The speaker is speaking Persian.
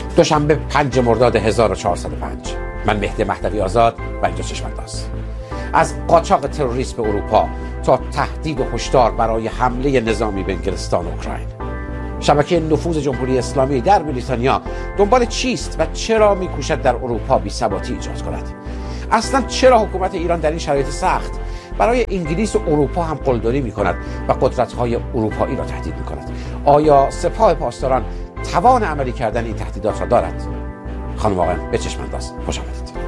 دوشنبه 5 مرداد 1405. من مهدی مهدوی آزاد و اینجا چشم‌انداز. از قاچاق تروریسم به اروپا تا تهدید و هشدار برای حمله نظامی به انگلستان و اوکراین. شبکه نفوذ جمهوری اسلامی در بریتانیا دنبال چیست و چرا می‌کوشد در اروپا بی‌ثباتی ایجاد کند؟ اصلا چرا حکومت ایران در این شرایط سخت برای انگلیس و اروپا هم قلدری می‌کند و قدرت‌های اروپایی را تهدید می‌کند؟ آیا سپاه پاسداران توان عملی کردن این تهدیدات را دارد؟ خانم آقایان، به چشم انداز. خوش آمدید.